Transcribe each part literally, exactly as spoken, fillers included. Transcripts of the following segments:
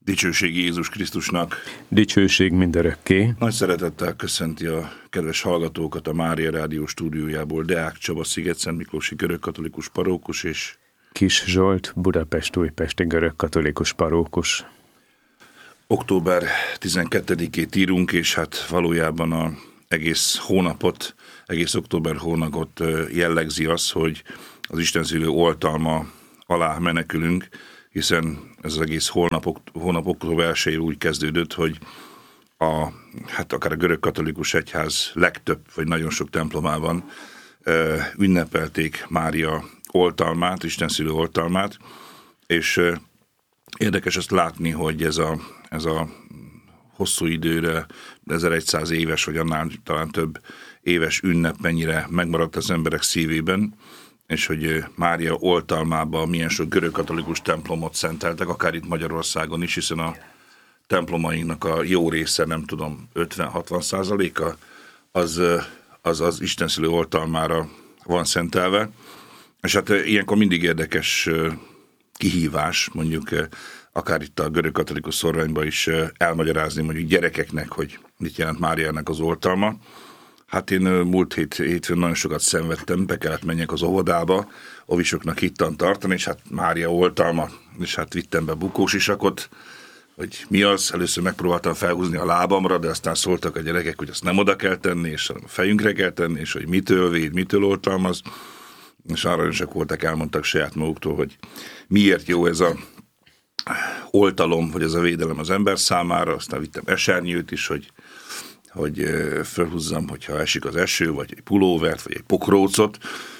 Dicsőség Jézus Krisztusnak! Dicsőség mindörökké! Nagy szeretettel köszönti a kedves hallgatókat a Mária Rádió stúdiójából Deák Csaba, Sziget-Szent Miklósi görögkatolikus parókus és Kis Zsolt, Budapest-Újpesti görögkatolikus parókus. Október tizenkettedikét írunk, és hát valójában az egész hónapot, egész október hónapot jellegzi az, hogy az Istenszülő oltalma alá menekülünk, hiszen ez az egész hónap, hónap október elsején úgy kezdődött, hogy a, hát akár a görögkatolikus egyház legtöbb, vagy nagyon sok templomában e, ünnepelték Mária oltalmát, Istenszülő oltalmát, és e, érdekes ezt látni, hogy ez a, ez a hosszú időre, ezerszáz éves, vagy annál talán több éves ünnep mennyire megmaradt az emberek szívében, és hogy Mária oltalmában milyen sok görögkatolikus templomot szenteltek, akár itt Magyarországon is, hiszen a templomainknak a jó része, nem tudom, ötven-hatvan százaléka, az, az, az Istenszülő oltalmára van szentelve. És hát ilyenkor mindig érdekes kihívás, mondjuk akár itt a görögkatolikus szorványban is elmagyarázni mondjuk gyerekeknek, hogy mit jelent Máriának az oltalma. Hát én múlt hét, hétfőn nagyon sokat szenvedtem, be kellett menjek az óvodába, ovisoknak hittan tartani, és hát Mária oltalma, és hát vittem be bukósisakot, hogy mi az, először megpróbáltam felhúzni a lábamra, de aztán szóltak a gyerekek, hogy azt nem oda kell tenni, és a fejünkre kell tenni, és hogy mitől véd, mitől oltalmaz, és aranyosak voltak, elmondtak saját maguktól, hogy miért jó ez a oltalom, vagy ez a védelem az ember számára, aztán vittem esernyőt is, hogy hogy felhúzzam, hogyha esik az eső, vagy egy pulóvert, vagy egy pokrócot,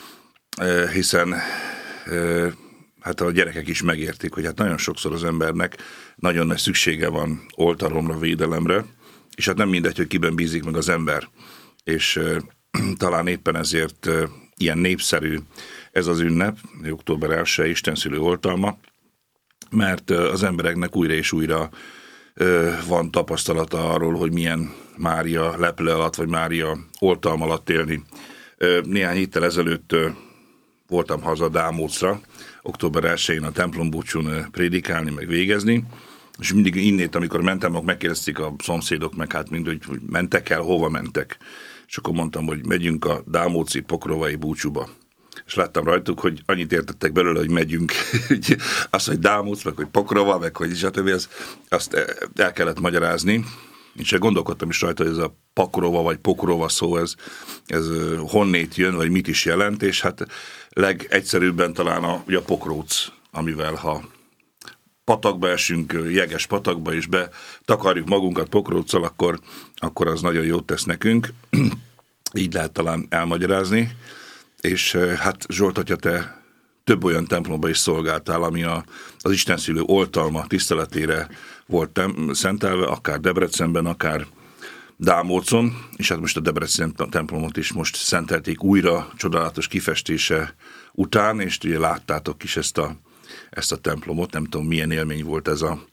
hiszen hát a gyerekek is megértik, hogy hát nagyon sokszor az embernek nagyon nagy szüksége van oltalomra, védelemre, és hát nem mindegy, hogy kiben bízik meg az ember. És talán éppen ezért ilyen népszerű ez az ünnep, október elsejei, Istenszülő oltalma, mert az embereknek újra és újra van tapasztalata arról, hogy milyen Mária leple alatt, vagy Mária oltalom alatt élni. Néhány héttel ezelőtt voltam haza Dámócra, október elsején a templombúcsún prédikálni, meg végezni, és mindig innét, amikor mentem, akkor megkérdezték a szomszédok, meg hát mind, hogy mentek el, hova mentek. És akkor mondtam, hogy megyünk a dámóci pokrovai búcsúba. És láttam rajtuk, hogy annyit értettek belőle, hogy megyünk. Azt, hogy Dámóc, meg hogy Pokrova, meg hogy stb. Azt el kellett magyarázni. És gondolkodtam is rajta, hogy ez a Pakrova vagy Pokrova szó, ez, ez honnét jön, vagy mit is jelent, és hát legegyszerűbben talán a, a pokróc, amivel ha patakba esünk, jeges patakba, és betakarjuk magunkat pokróccal, akkor, akkor az nagyon jót tesz nekünk. Így lehet talán elmagyarázni. És hát Zsolt, hogyha te több olyan templomba is szolgáltál, ami a, az Istenszülő oltalma tiszteletére volt tem, szentelve, akár Debrecenben, akár Dámócon, és hát most a Debrecen templomot is most szentelték újra csodálatos kifestése után, és ugye láttátok is ezt a, ezt a templomot, nem tudom milyen élmény volt ez a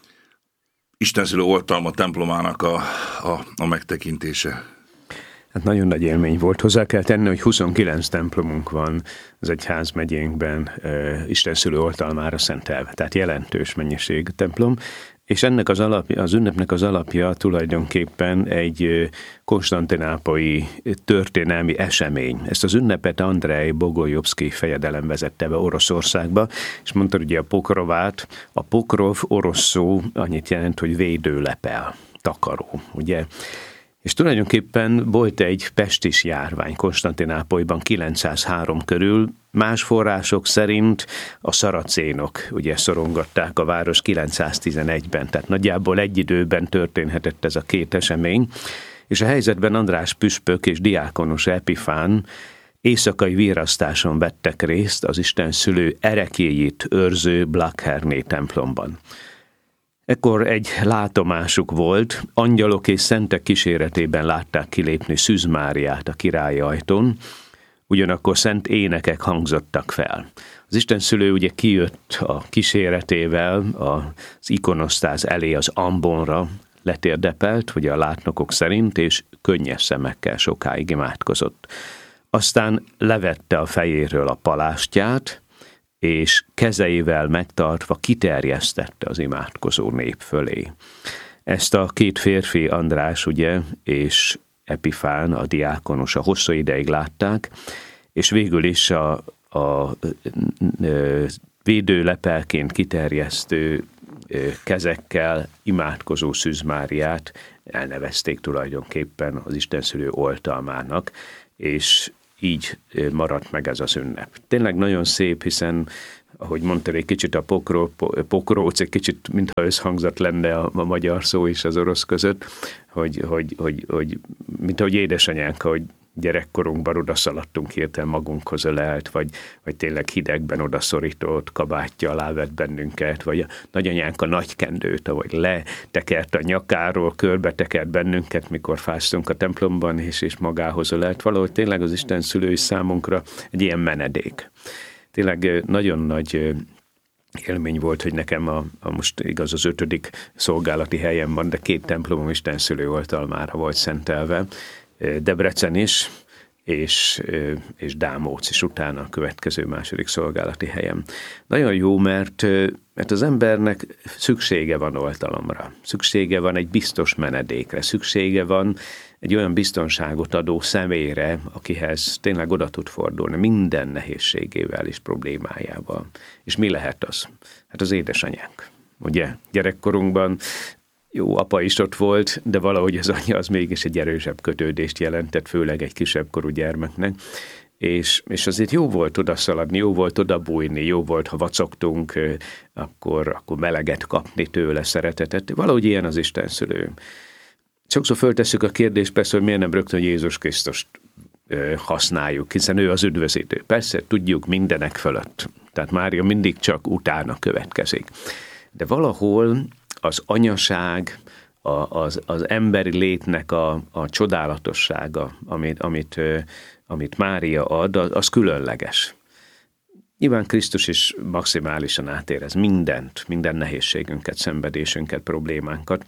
Istenszülő oltalma templomának a, a, a megtekintése. Hát nagyon nagy élmény volt. Hozzá kell tenni, hogy huszonkilenc templomunk van az egyházmegyénkben e, Istenszülő oltalmára szentelve, tehát jelentős mennyiség templom, és ennek az, alapja, az ünnepnek az alapja tulajdonképpen egy konstantinápolyi történelmi esemény. Ezt az ünnepet Andrej Bogolyovszky fejedelem vezette be Oroszországba, és mondta ugye a Pokrovát, a Pokrov orosz szó annyit jelent, hogy védőlepel, takaró, ugye? És tulajdonképpen volt egy pestis járvány Konstantinápolyban kilencszázhárom körül, más források szerint a szaracénok ugye szorongatták a város kilencszáztizenegyben, tehát nagyjából egy időben történhetett ez a két esemény, és a helyzetben András püspök és diákonos Epifán éjszakai virasztáson vettek részt az Istenszülő erekéjét őrző Blackherné templomban. Ekkor egy látomásuk volt, angyalok és szentek kíséretében látták kilépni Szűz Máriát a királyi ajtón, ugyanakkor szent énekek hangzottak fel. Az Istenszülő ugye kijött a kíséretével az ikonosztáz elé az ambonra, letérdepelt, ugye a látnokok szerint, és könnyes szemekkel sokáig imádkozott. Aztán levette a fejéről a palástját, és kezeivel megtartva kiterjesztette az imádkozó nép fölé. Ezt a két férfi, András ugye, és Epifán, a diákonos, a hosszú ideig látták, és végül is a, a, a védőlepelként kiterjesztő kezekkel imádkozó Szűz Máriát elnevezték tulajdonképpen az Istenszülő oltalmának, és így maradt meg ez az ünnep. Tényleg nagyon szép, hiszen ahogy mondtad, egy kicsit a pokró, pokróc, egy kicsit mintha összhangzat lenne a, a magyar szó és az orosz között, hogy, hogy, hogy, hogy mint ahogy édesanyánk, hogy gyerekkorunkban odaszaladtunk hirtelen magunkhoz ölelt, vagy, vagy tényleg hidegben odaszorított kabátja alá vett bennünket, vagy a nagyanyánk a nagykendőt, vagy letekert a nyakáról, körbe tekert bennünket, mikor fáztunk a templomban, és, és magához ölelt. Valahogy tényleg az Isten szülői számunkra egy ilyen menedék. Tényleg nagyon nagy élmény volt, hogy nekem a, a most igaz az ötödik szolgálati helyem van, de két templomom Isten szülő oltalmára volt szentelve, Debrecen is, és, és Dámóc is utána a következő második szolgálati helyem. Nagyon jó, mert, mert az embernek szüksége van oltalomra, szüksége van egy biztos menedékre, szüksége van egy olyan biztonságot adó személyre, akihez tényleg oda tud fordulni minden nehézségével és problémájával. És mi lehet az? Hát az édesanyánk. Ugye gyerekkorunkban jó, apa is ott volt, de valahogy az anya az mégis egy erősebb kötődést jelentett, főleg egy kisebb korú gyermeknek. És, és azért jó volt odaszaladni, jó volt odabújni, jó volt, ha vacogtunk, akkor, akkor meleget kapni tőle, szeretetet. Valahogy ilyen az Isten szülő. Sokszor föltesszük a kérdést persze, hogy miért nem rögtön Jézus Krisztust használjuk, hiszen ő az üdvözítő. Persze tudjuk mindenek fölött, tehát Mária mindig csak utána következik. De valahol az anyaság, a, az, az emberi létnek a, a csodálatossága, amit, amit, amit Mária ad, az különleges. Nyilván Krisztus is maximálisan átérez mindent, minden nehézségünket, szenvedésünket, problémánkat,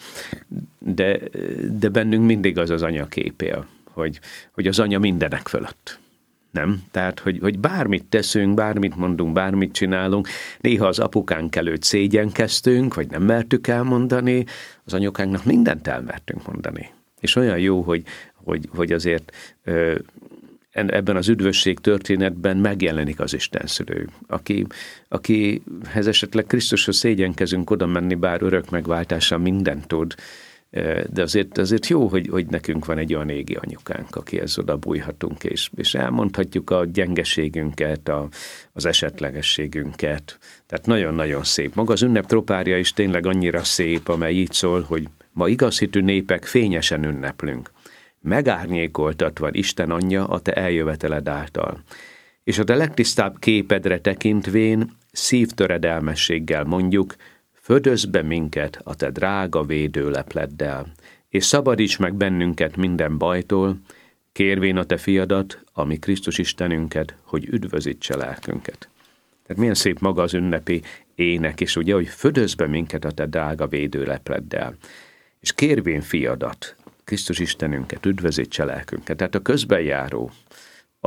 de, de bennünk mindig az az anya képé, hogy, hogy az anya mindenek fölött. Nem? Tehát, hogy, hogy bármit teszünk, bármit mondunk, bármit csinálunk, néha az apukánk előtt szégyenkeztünk, vagy nem mertük elmondani, az anyukánknak mindent elmertünk mondani. És olyan jó, hogy, hogy, hogy azért ö, ebben az üdvösség történetben megjelenik az Istenszülő, aki, akihez esetleg Krisztushoz szégyenkezünk oda menni, bár örök megváltással mindent tud, de azért, azért jó, hogy, hogy nekünk van egy olyan égi anyukánk, akihez oda bújhatunk, és, és elmondhatjuk a gyengeségünket, a, az esetlegességünket. Tehát nagyon-nagyon szép. Maga az ünnep tropárja is tényleg annyira szép, amely így szól, hogy ma igazhitű népek fényesen ünneplünk. Megárnyékoltat van Isten anyja a te eljöveteled által. És a te legtisztább képedre tekintvén szívtöredelmességgel mondjuk, födözz be minket a te drága védőlepleddel, és szabadíts meg bennünket minden bajtól, kérvén a te fiadat, ami Krisztus Istenünket, hogy üdvözítse lelkünket. Tehát milyen szép maga az ünnepi ének is, ugye, hogy födözz be minket a te drága védőlepleddel, és kérvén fiadat, Krisztus Istenünket, üdvözítse lelkünket. Tehát a közbenjáró, a,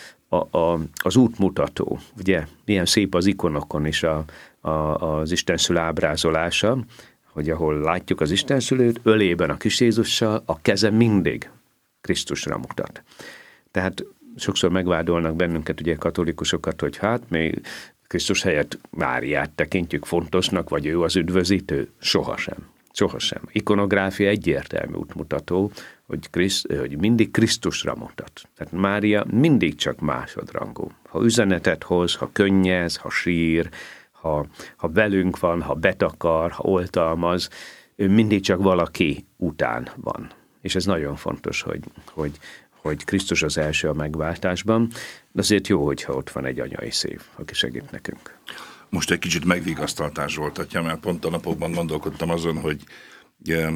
a, a, az útmutató, ugye, milyen szép az ikonokon is a, a, az Istenszülő ábrázolása, hogy ahol látjuk az Istenszülőt, ölében a kis Jézussal, a keze mindig Krisztusra mutat. Tehát sokszor megvádolnak bennünket, ugye katolikusokat, hogy hát mi Krisztus helyett Máriát tekintjük fontosnak, vagy ő az üdvözítő. Sohasem. Sohasem. Ikonográfia egyértelmű útmutató, hogy, Kriszt, hogy mindig Krisztusra mutat. Tehát Mária mindig csak másodrangú. Ha üzenetet hoz, ha könnyez, ha sír, ha, ha velünk van, ha betakar, ha oltalmaz, ő mindig csak valaki után van. És ez nagyon fontos, hogy, hogy, hogy Krisztus az első a megváltásban, de azért jó, hogyha ott van egy anyai szív, aki segít nekünk. Most egy kicsit megvigasztaltál, Zsolt atya, mert pont a napokban gondolkodtam azon, hogy ugye,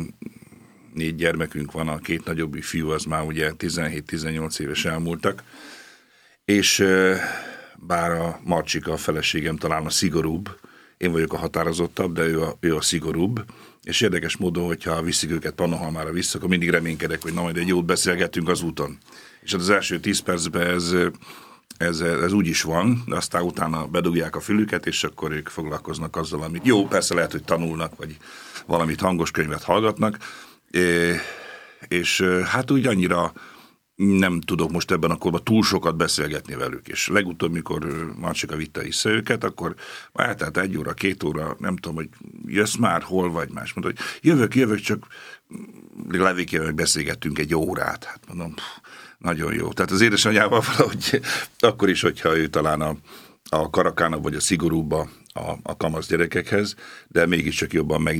négy gyermekünk van, a két nagyobbik fiú az már ugye tizenhét-tizennyolc éves elmúltak, és bár a Marcsika, a feleségem talán a szigorúbb, én vagyok a határozottabb, de ő a, ő a szigorúbb, és érdekes módon, hogyha viszik őket Pannonhalmára vissza, akkor mindig reménykedek, hogy na majd egy jót beszélgetünk az úton. És az első tíz percben ez ez, ez úgy is van, de aztán utána bedugják a fülüket, és akkor ők foglalkoznak azzal, amit jó, persze lehet, hogy tanulnak, vagy valamit hangos könyvet hallgatnak, és hát úgy annyira nem tudok most ebben a korban túl sokat beszélgetni velük, és legutóbb, mikor Marcsika vitte vissza őket, akkor hát tehát egy óra, két óra, nem tudom, hogy jössz már, hol vagy más. Mondta, hogy jövök, jövök, csak levékével beszélgettünk egy órát. Hát mondom, pff, nagyon jó. Tehát az édesanyjával valahogy akkor is, hogyha ő talán a, a karakánabb vagy a szigorúbb a, a kamasz gyerekekhez, de mégiscsak jobban meg